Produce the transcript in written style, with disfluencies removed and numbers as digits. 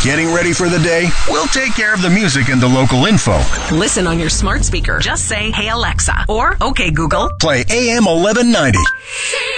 Getting ready for the day? We'll take care of the music and the local info. Listen on your smart speaker. Just say, "Hey Alexa," or "Okay Google." Play AM 1190.